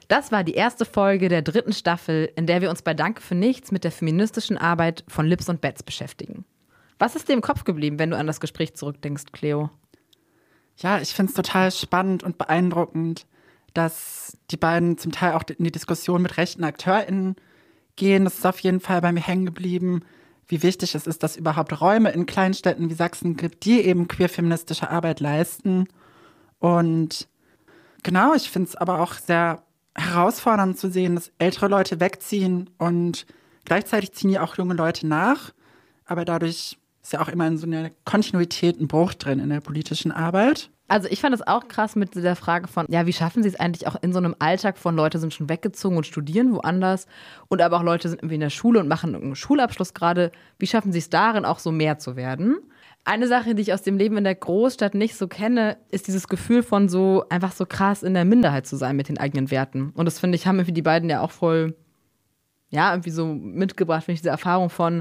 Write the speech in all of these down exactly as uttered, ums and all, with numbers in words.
Das war die erste Folge der dritten Staffel, in der wir uns bei Danke für nichts mit der feministischen Arbeit von Lips und Bets beschäftigen. Was ist dir im Kopf geblieben, wenn du an das Gespräch zurückdenkst, Cleo? Ja, ich finde es total spannend und beeindruckend, dass die beiden zum Teil auch in die Diskussion mit rechten AkteurInnen gehen. Das ist auf jeden Fall bei mir hängen geblieben, wie wichtig es ist, dass es überhaupt Räume in Kleinstädten wie Sachsen gibt, die eben queer-feministische Arbeit leisten. Und genau, ich finde es aber auch sehr herausfordernd zu sehen, dass ältere Leute wegziehen und gleichzeitig ziehen ja auch junge Leute nach. Aber dadurch ist ja auch immer in so einer Kontinuität ein Bruch drin in der politischen Arbeit. Also ich fand es auch krass mit der Frage von, ja, wie schaffen sie es eigentlich auch in so einem Alltag von Leute sind schon weggezogen und studieren woanders und aber auch Leute sind irgendwie in der Schule und machen einen Schulabschluss gerade. Wie schaffen sie es darin auch so mehr zu werden? Eine Sache, die ich aus dem Leben in der Großstadt nicht so kenne, ist dieses Gefühl von so einfach so krass in der Minderheit zu sein mit den eigenen Werten. Und das finde ich, haben irgendwie die beiden ja auch voll, ja, irgendwie so mitgebracht, finde ich, diese Erfahrung von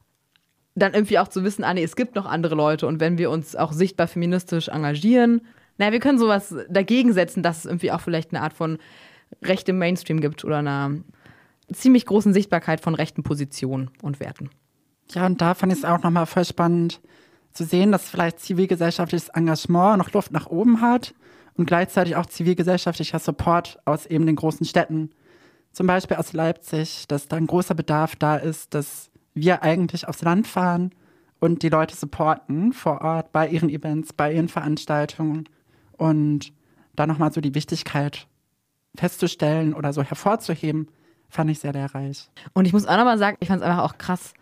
dann irgendwie auch zu wissen, ah nee, es gibt noch andere Leute und wenn wir uns auch sichtbar feministisch engagieren, naja, wir können sowas dagegen setzen, dass es irgendwie auch vielleicht eine Art von rechtem Mainstream gibt oder einer ziemlich großen Sichtbarkeit von rechten Positionen und Werten. Ja, und da fand ich es auch nochmal voll spannend zu sehen, dass vielleicht zivilgesellschaftliches Engagement noch Luft nach oben hat und gleichzeitig auch zivilgesellschaftlicher Support aus eben den großen Städten, zum Beispiel aus Leipzig, dass da ein großer Bedarf da ist, dass wir eigentlich aufs Land fahren und die Leute supporten vor Ort bei ihren Events, bei ihren Veranstaltungen und da nochmal so die Wichtigkeit festzustellen oder so hervorzuheben, fand ich sehr lehrreich. Und ich muss auch nochmal sagen, ich fand es einfach auch krass,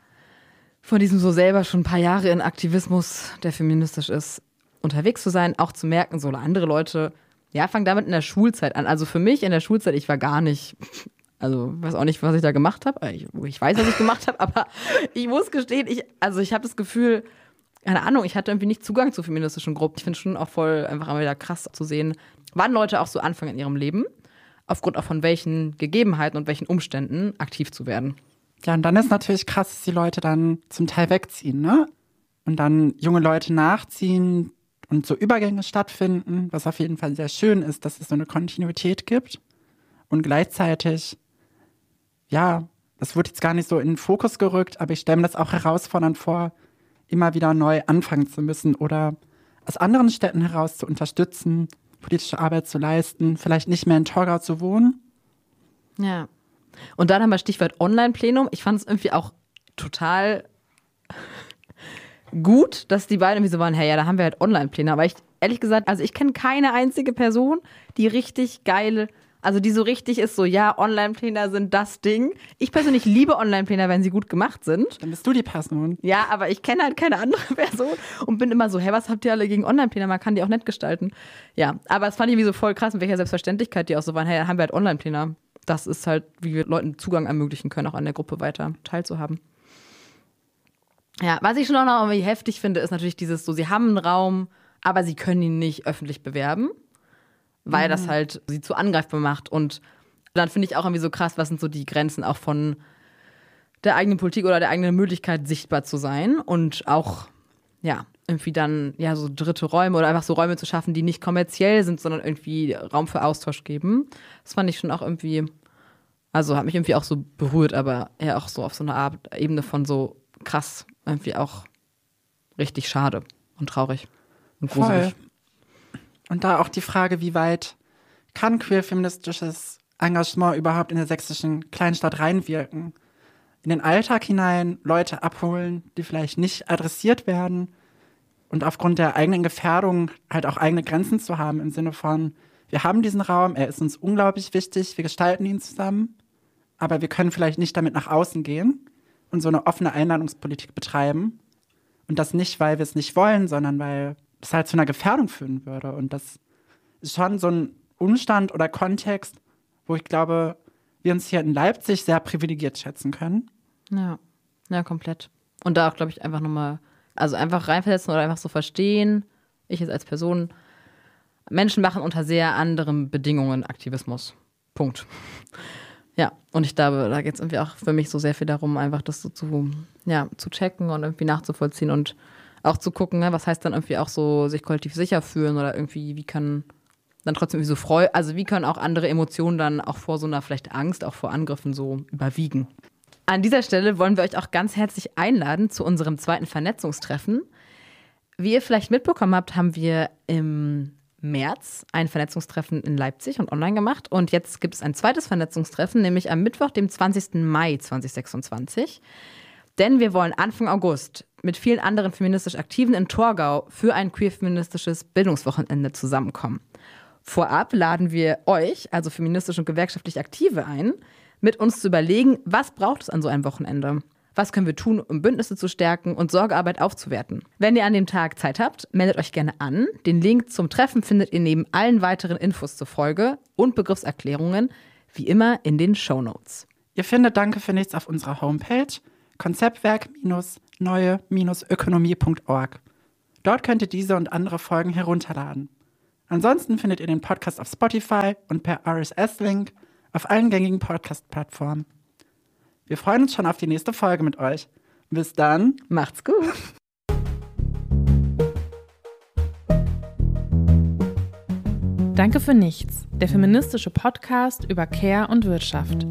von diesem so selber schon ein paar Jahre in Aktivismus, der feministisch ist, unterwegs zu sein, auch zu merken, so andere Leute, ja, fangen damit in der Schulzeit an. Also für mich in der Schulzeit, ich war gar nicht, also weiß auch nicht, was ich da gemacht habe. Ich, ich weiß, was ich gemacht habe, aber ich muss gestehen, ich, also ich habe das Gefühl, keine Ahnung, ich hatte irgendwie nicht Zugang zu feministischen Gruppen. Ich finde es schon auch voll einfach immer wieder krass zu sehen, wann Leute auch so anfangen in ihrem Leben, aufgrund auch von welchen Gegebenheiten und welchen Umständen aktiv zu werden. Ja, und dann ist natürlich krass, dass die Leute dann zum Teil wegziehen, ne? Und dann junge Leute nachziehen und so Übergänge stattfinden, was auf jeden Fall sehr schön ist, dass es so eine Kontinuität gibt. Und gleichzeitig, ja, das wird jetzt gar nicht so in den Fokus gerückt, aber ich stelle mir das auch herausfordernd vor, immer wieder neu anfangen zu müssen oder aus anderen Städten heraus zu unterstützen, politische Arbeit zu leisten, vielleicht nicht mehr in Torgau zu wohnen. Ja. Und dann haben wir Stichwort Online-Plenum. Ich fand es irgendwie auch total gut, dass die beiden irgendwie so waren, hey, ja, da haben wir halt Online-Plenum. Aber ich, ehrlich gesagt, also ich kenne keine einzige Person, die richtig geil, also die so richtig ist, so, ja, Online-Plenum sind das Ding. Ich persönlich liebe Online-Plenum, wenn sie gut gemacht sind. Dann bist du die Person. Ja, aber ich kenne halt keine andere Person und bin immer so, hey, was habt ihr alle gegen Online-Plenum? Man kann die auch nett gestalten. Ja, aber es fand ich irgendwie so voll krass, mit welcher Selbstverständlichkeit die auch so waren, hey, dann haben wir halt Online-Plenum. Das ist halt, wie wir Leuten Zugang ermöglichen können, auch an der Gruppe weiter teilzuhaben. Ja, was ich schon auch noch irgendwie heftig finde, ist natürlich dieses so, sie haben einen Raum, aber sie können ihn nicht öffentlich bewerben, weil mhm. das halt sie zu angreifbar macht. Und dann finde ich auch irgendwie so krass, was sind so die Grenzen auch von der eigenen Politik oder der eigenen Möglichkeit, sichtbar zu sein und auch, ja, irgendwie dann, ja, so dritte Räume oder einfach so Räume zu schaffen, die nicht kommerziell sind, sondern irgendwie Raum für Austausch geben. Das fand ich schon auch irgendwie, also hat mich irgendwie auch so berührt, aber eher auch so auf so einer Art, Ebene von so krass, irgendwie auch richtig schade und traurig und gruselig. Voll. Und da auch die Frage, wie weit kann queer-feministisches Engagement überhaupt in der sächsischen Kleinstadt reinwirken? In den Alltag hinein Leute abholen, die vielleicht nicht adressiert werden und aufgrund der eigenen Gefährdung halt auch eigene Grenzen zu haben im Sinne von, wir haben diesen Raum, er ist uns unglaublich wichtig, wir gestalten ihn zusammen, aber wir können vielleicht nicht damit nach außen gehen und so eine offene Einladungspolitik betreiben. Und das nicht, weil wir es nicht wollen, sondern weil es halt zu einer Gefährdung führen würde. Und das ist schon so ein Umstand oder Kontext, wo ich glaube, wir uns hier in Leipzig sehr privilegiert schätzen können. Ja, ja, komplett. Und da auch, glaube ich, einfach nochmal, also einfach reinversetzen oder einfach so verstehen, ich jetzt als Person, Menschen machen unter sehr anderen Bedingungen Aktivismus. Punkt. Ja, und ich glaube, da geht es irgendwie auch für mich so sehr viel darum, einfach das so zu, ja, zu checken und irgendwie nachzuvollziehen und auch zu gucken, ne, was heißt dann irgendwie auch so sich kollektiv sicher fühlen oder irgendwie, wie kann dann trotzdem irgendwie so Freude, also wie können auch andere Emotionen dann auch vor so einer vielleicht Angst, auch vor Angriffen so überwiegen. An dieser Stelle wollen wir euch auch ganz herzlich einladen zu unserem zweiten Vernetzungstreffen. Wie ihr vielleicht mitbekommen habt, haben wir im März ein Vernetzungstreffen in Leipzig und online gemacht. Und jetzt gibt es ein zweites Vernetzungstreffen, nämlich am Mittwoch, dem zwanzigsten Mai zweitausendsechsundzwanzig. Denn wir wollen Anfang August mit vielen anderen feministisch Aktiven in Torgau für ein queer-feministisches Bildungswochenende zusammenkommen. Vorab laden wir euch, also feministisch und gewerkschaftlich Aktive, ein, mit uns zu überlegen, was braucht es an so einem Wochenende? Was können wir tun, um Bündnisse zu stärken und Sorgearbeit aufzuwerten? Wenn ihr an dem Tag Zeit habt, meldet euch gerne an. Den Link zum Treffen findet ihr neben allen weiteren Infos zur Folge und Begriffserklärungen wie immer in den Shownotes. Ihr findet Danke für nichts auf unserer Homepage konzeptwerk neue ökonomie punkt org. Dort könnt ihr diese und andere Folgen herunterladen. Ansonsten findet ihr den Podcast auf Spotify und per R S S-Link auf allen gängigen Podcast-Plattformen. Wir freuen uns schon auf die nächste Folge mit euch. Bis dann. Macht's gut. Danke für nichts, der feministische Podcast über Care und Wirtschaft.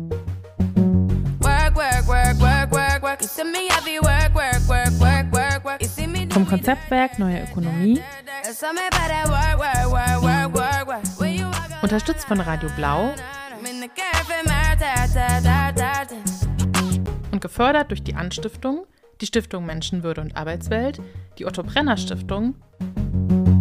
Vom Konzeptwerk Neue Ökonomie, unterstützt von Radio Blau und gefördert durch die Anstiftung, die Stiftung Menschenwürde und Arbeitswelt, die Otto Brenner Stiftung